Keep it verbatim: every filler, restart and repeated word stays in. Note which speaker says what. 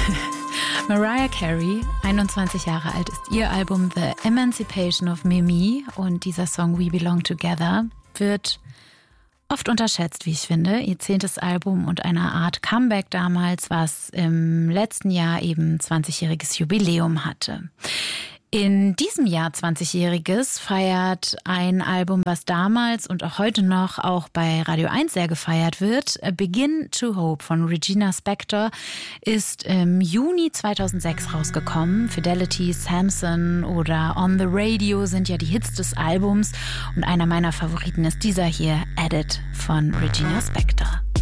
Speaker 1: Mariah Carey, einundzwanzig Jahre alt, ist ihr Album The Emancipation of Mimi und dieser Song We Belong Together wird oft unterschätzt, wie ich finde. Ihr zehntes Album und eine Art Comeback damals, was im letzten Jahr eben zwanzigjähriges Jubiläum hatte. In diesem Jahr zwanzigjähriges feiert ein Album, was damals und auch heute noch auch bei Radio eins sehr gefeiert wird. Begin to Hope von Regina Spektor ist im Juni zweitausendsechs rausgekommen. Fidelity, Samson oder On the Radio sind ja die Hits des Albums. Und einer meiner Favoriten ist dieser hier, Edit von Regina Spektor.